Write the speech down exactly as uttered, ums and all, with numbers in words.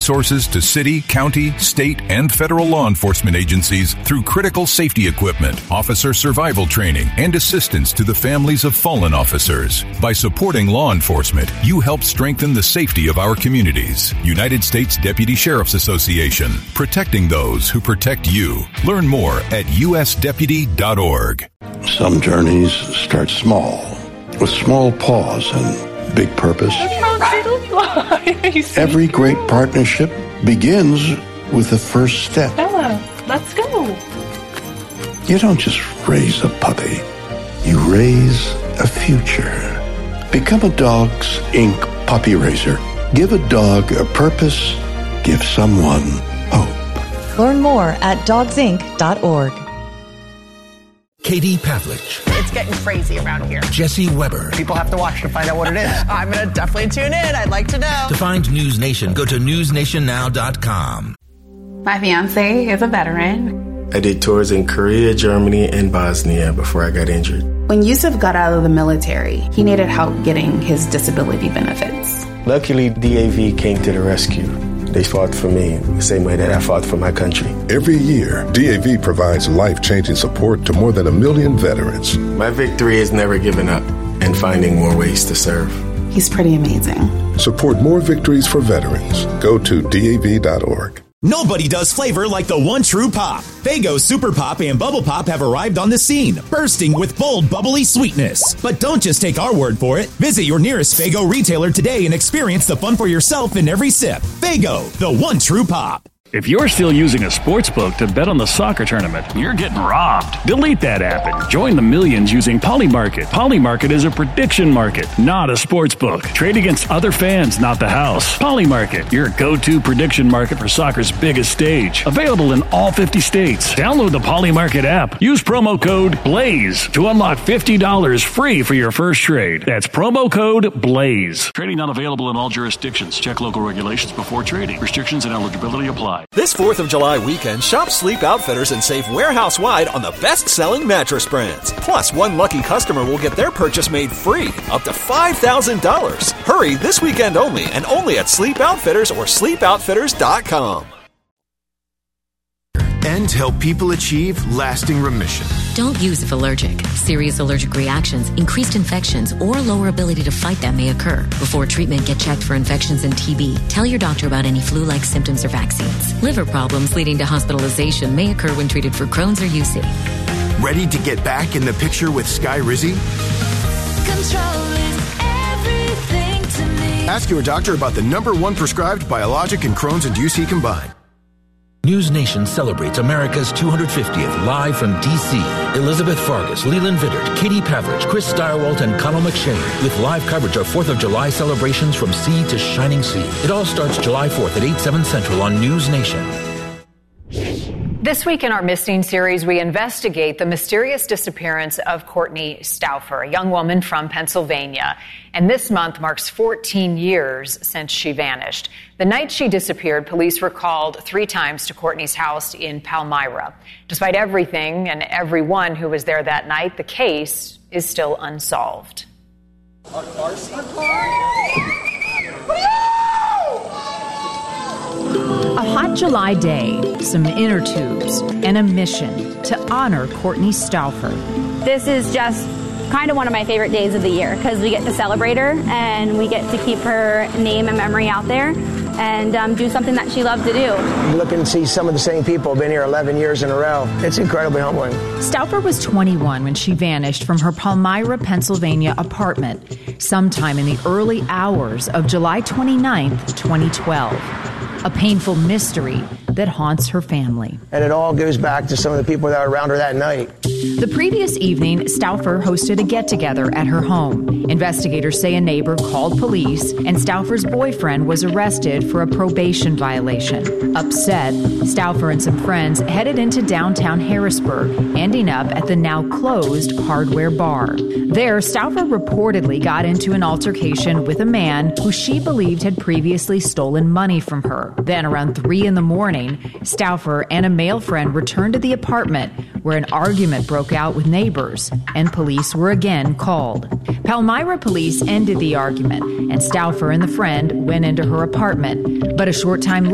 resources to city, county, state, and federal law enforcement agencies through critical safety equipment, officer survival training, and assistance to the families of fallen officers. By supporting law enforcement, you help strengthen the safety of our communities. United States Deputy Sheriff's Association, protecting those who protect you. Learn more at u s deputy dot org. Some journeys start small, with small pause and big purpose. Every great partnership begins with the first step. Bella, let's go. You don't just raise a puppy. You raise a future. Become a Dogs Incorporated puppy raiser. Give a dog a purpose. Give someone hope. Learn more at dogs inc dot org. Katie Pavlich. It's getting crazy around here. Jesse Weber. People have to watch to find out what it is. I'm going to definitely tune in. I'd like to know. To find News Nation, go to news nation now dot com. My fiance is a veteran. I did tours in Korea, Germany, and Bosnia before I got injured. When Yusuf got out of the military, he needed help getting his disability benefits. Luckily, D A V came to the rescue. They fought for me the same way that I fought for my country. Every year, D A V provides life-changing support to more than a million veterans. My victory is never giving up and finding more ways to serve. He's pretty amazing. Support more victories for veterans. Go to D A V dot org. Nobody does flavor like the one true pop. Faygo Super Pop and Bubble Pop have arrived on the scene, bursting with bold, bubbly sweetness. But don't just take our word for it. Visit your nearest Faygo retailer today and experience the fun for yourself in every sip. Faygo, the one true pop. If you're still using a sports book to bet on the soccer tournament, you're getting robbed. Delete that app and join the millions using Polymarket. Polymarket is a prediction market, not a sports book. Trade against other fans, not the house. Polymarket, your go-to prediction market for soccer's biggest stage. Available in all fifty states. Download the Polymarket app. Use promo code BLAZE to unlock fifty dollars free for your first trade. That's promo code BLAZE. Trading not available in all jurisdictions. Check local regulations before trading. Restrictions and eligibility apply. This fourth of July weekend, shop Sleep Outfitters and save warehouse-wide on the best-selling mattress brands. Plus, one lucky customer will get their purchase made free, up to five thousand dollars. Hurry this weekend only, and only at Sleep Outfitters or sleep outfitters dot com. And help people achieve lasting remission. Don't use if allergic. Serious allergic reactions, increased infections, or lower ability to fight them may occur. Before treatment, get checked for infections and T B. Tell your doctor about any flu-like symptoms or vaccines. Liver problems leading to hospitalization may occur when treated for Crohn's or U C. Ready to get back in the picture with Sky Rizzi? Control is everything to me. Ask your doctor about the number one prescribed biologic and Crohn's and U C combined. News Nation celebrates America's two hundred fiftieth live from D C. Elizabeth Fargus, Leland Vittert, Katie Pavlich, Chris Steyerwalt, and Connell McShane with live coverage of fourth of July celebrations from sea to shining sea. It all starts July fourth at eight, seven Central on News Nation. This week in our Missing series, we investigate the mysterious disappearance of Courtney Stauffer, a young woman from Pennsylvania. And this month marks fourteen years since she vanished. The night she disappeared, police were called three times to Courtney's house in Palmyra. Despite everything and everyone who was there that night, the case is still unsolved. A hot July day, some inner tubes, and a mission to honor Courtney Stauffer. This is just kind of one of my favorite days of the year because we get to celebrate her and we get to keep her name and memory out there and um, do something that she loved to do. Looking to see some of the same people, been here eleven years in a row. It's incredibly humbling. Stauffer was twenty-one when she vanished from her Palmyra, Pennsylvania apartment sometime in the early hours of July twenty-ninth, twenty twelve. A painful mystery that haunts her family. And it all goes back to some of the people that were around her that night. The previous evening, Stauffer hosted a get-together at her home. Investigators say a neighbor called police, and Stauffer's boyfriend was arrested for a probation violation. Upset, Stauffer and some friends headed into downtown Harrisburg, ending up at the now-closed Hardware Bar. There, Stauffer reportedly got into an altercation with a man who she believed had previously stolen money from her. Then, around three in the morning, Stauffer and a male friend returned to the apartment where an argument broke out with neighbors, and police were again called. Palmyra police ended the argument, and Stauffer and the friend went into her apartment. But a short time later,